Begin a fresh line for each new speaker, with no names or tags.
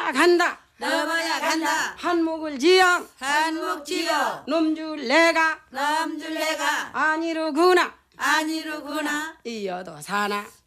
넘어야 간다.
넘어야 간다.
한몫을 지어
한몫지어
놈줄 내가
남줄 내가
아니로구나.
아니로구나.
이어도 사나